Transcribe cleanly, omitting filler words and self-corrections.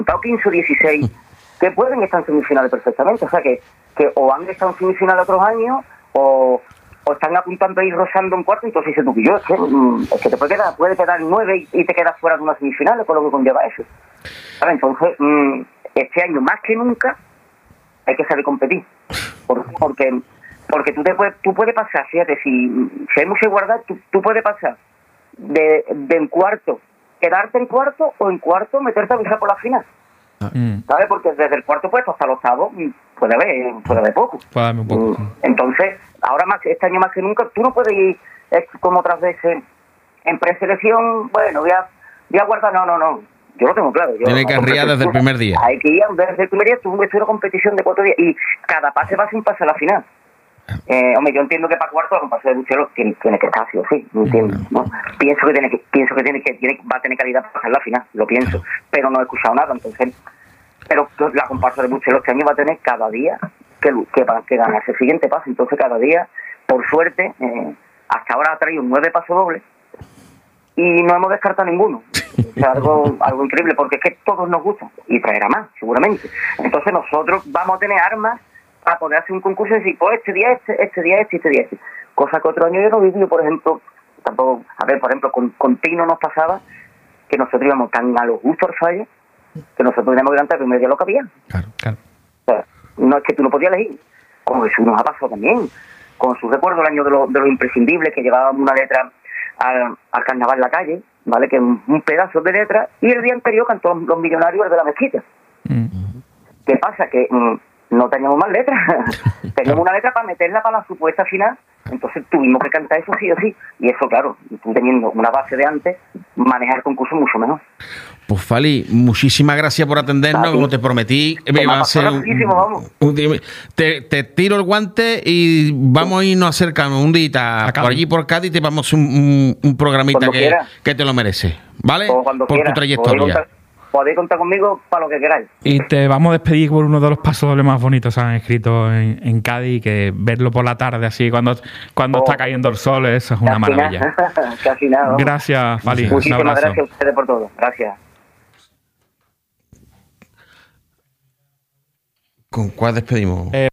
15 o 16 que pueden estar en semifinales perfectamente. O sea que o han estado en semifinales otros años o están apuntando a ir rozando un cuarto. Entonces dices tú que es que te puede quedar 9 y te quedas fuera de unas semifinales, con lo que conlleva eso. ¿Sabes? Entonces, este año más que nunca hay que saber competir. Porque tú puedes pasar, fíjate, si hay mucha igualdad, tú puedes pasar de en cuarto, quedarte en cuarto, o en cuarto meterte a luchar por la final. ¿Sabes? Porque desde el cuarto puesto hasta el octavo puede haber poco. Puede haber un poco. Entonces, ahora más, este año más que nunca, tú no puedes ir como otras veces en preselección. Bueno, voy a guardar. No. Yo lo tengo claro. Tiene que arriar desde el primer día. Hay que ir desde el primer día. Tú ves una competición de 4 días y cada pase va a ser un pase a la final. Hombre, yo entiendo que para cuarto un pase de buchero tiene que estar sí o sí, entiendo, ¿no? Pienso que va a tener calidad para pasar la final, lo pienso, pero no he escuchado nada. Entonces, pero la comparsa de buchero este año va a tener cada día que ganar ese siguiente paso. Entonces, cada día, por suerte, hasta ahora ha traído 9 pasos dobles y no hemos descartado ninguno. O sea, algo increíble, porque es que todos nos gustan y traerá más, seguramente. Entonces, nosotros vamos a tener armas a poder hacer un concurso y decir, pues este día este. Cosa que otro año yo no viví, por ejemplo, tampoco, por ejemplo, con Tino nos pasaba que nosotros íbamos tan a los gustos al fallo que nosotros teníamos que cantar el primer día lo que había. Claro. O sea, no es que tú no podías elegir, como Jesús nos ha pasado también, con su recuerdo el año de los imprescindibles, que llevábamos una letra al carnaval en la calle, ¿vale? Que un pedazo de letra, y el día anterior cantó Los Millonarios, el de la mezquita. ¿Qué pasa? Que no teníamos más letras. Teníamos una letra para meterla para la supuesta final. Entonces tuvimos que cantar eso sí o sí. Y eso, claro, tú teniendo una base de antes, manejar el concurso mucho mejor. Pues Fali, muchísimas gracias por atendernos. Como te prometí, me va a ser te tiro el guante y vamos a irnos acercando un día por allí por Cádiz, te vamos a hacer un programita que te lo merece, ¿vale? Por tu trayectoria. Podéis contar conmigo para lo que queráis. Y te vamos a despedir por uno de los pasos más bonitos que se han escrito en Cádiz, que verlo por la tarde así, cuando está cayendo el sol, eso es una maravilla. Casi nada. Gracias, Fali. Muchísimas gracias a ustedes por todo. Gracias. ¿Con cuál despedimos?